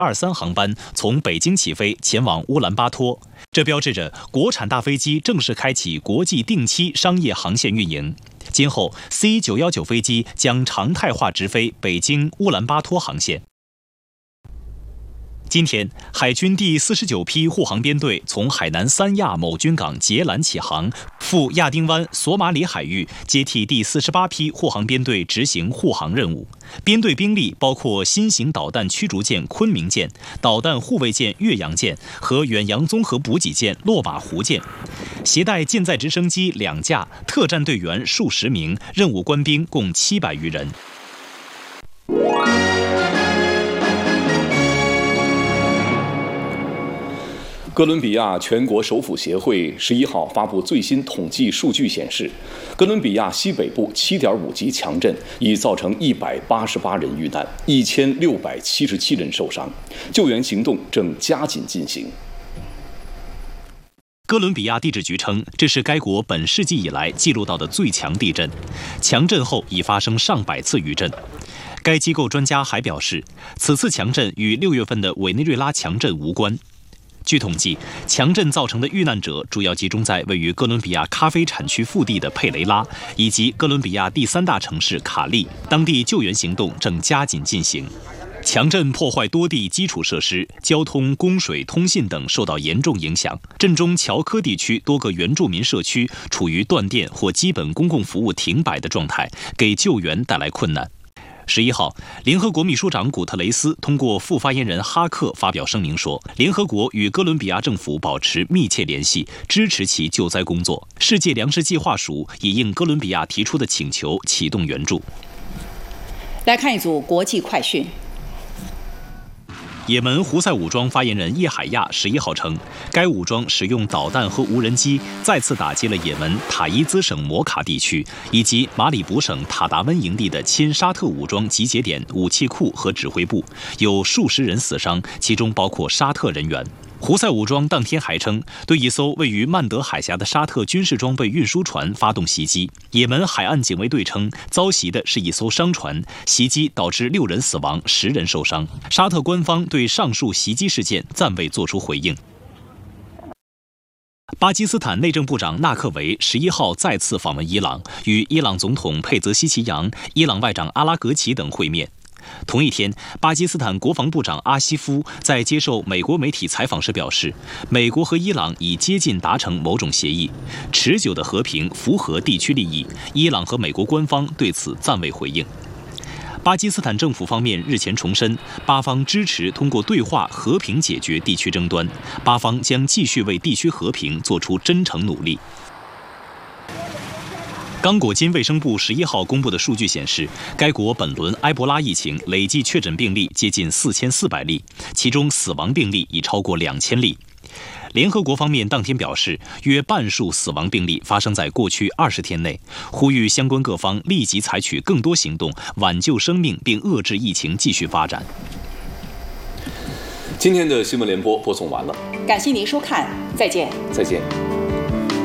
23航班从北京起飞前往乌兰巴托，这标志着国产大飞机正式开启国际定期商业航线运营。今后 C919 飞机将常态化直飞北京乌兰巴托航线。今天，海军第49批护航编队从海南三亚某军港捷兰起航，赴亚丁湾索马里海域接替第48批护航编队执行护航任务。编队兵力包括新型导弹驱逐舰昆明舰、导弹护卫舰岳阳舰和远洋综合补给舰落马湖舰，携带舰载直升机2架，特战队员数十名，任务官兵共700余人。 哥伦比亚全国首府协会11号发布最新统计数据显示，哥伦比亚西北部7.5级强震已造成188人遇难，1677人受伤，救援行动正加紧进行。 哥伦比亚地质局称，这是该国本世纪以来记录到的最强地震，强震后已发生上百次余震。该机构专家还表示，此次强震与6月份的委内瑞拉强震无关。据统计，强震造成的遇难者主要集中在位于哥伦比亚咖啡产区腹地的佩雷拉，以及哥伦比亚第3大城市卡利，当地救援行动正加紧进行。强震破坏多地基础设施，交通、供水、通信等受到严重影响。震中乔科地区多个原住民社区处于断电或基本公共服务停摆的状态，给救援带来困难。11号，联合国秘书长古特雷斯通过副发言人哈克发表声明说，联合国与哥伦比亚政府保持密切联系，支持其救灾工作。世界粮食计划署也应哥伦比亚提出的请求启动援助。 来看一组国际快讯。 也门胡塞武装发言人叶海亚11号称，该武装使用导弹和无人机再次打击了也门塔伊兹省摩卡地区以及马里卜省塔达温营地的亲沙特武装集结点、武器库和指挥部，有数十人死伤，其中包括沙特人员。胡塞武装当天还称，对一艘位于曼德海峡的沙特军事装备运输船发动袭击。也门海岸警卫队称，遭袭的是一艘商船，袭击导致6人死亡，10人受伤。沙特官方对上述袭击事件暂未作出回应。巴基斯坦内政部长纳克维11号再次访问伊朗，与伊朗总统佩泽希奇扬、伊朗外长阿拉格齐等会面。同一天，巴基斯坦国防部长阿西夫在接受美国媒体采访时表示，美国和伊朗已接近达成某种协议，持久的和平符合地区利益，伊朗和美国官方对此暂未回应。巴基斯坦政府方面日前重申，巴方支持通过对话和平解决地区争端，巴方将继续为地区和平做出真诚努力。刚果金卫生部11号公布的数据显示，该国本轮埃博拉疫情累计确诊病例接近4400例，其中死亡病例已超过2000例。联合国方面当天表示，约半数死亡病例发生在过去20天内，呼吁相关各方立即采取更多行动，挽救生命并遏制疫情继续发展。 今天的新闻联播播送完了， 感谢您收看，再见。 再见。